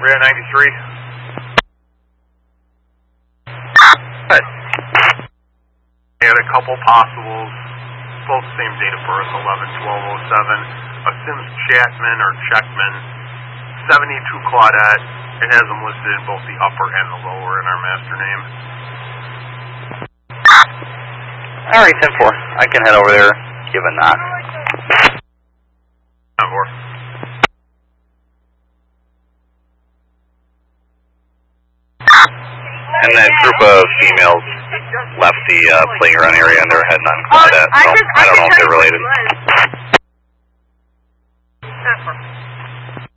Radar 93. Good. We had a couple possibles, both same date of birth, 11/12/07. A Sims Chapman or Checkman, 72 Claudette. It has them listed in both the upper and the lower in our master name. Alright, 10-4. I can head over there, give a knock. 10-4. And that group of females left the playground area and they're heading on Claudette, so I don't know if they're related.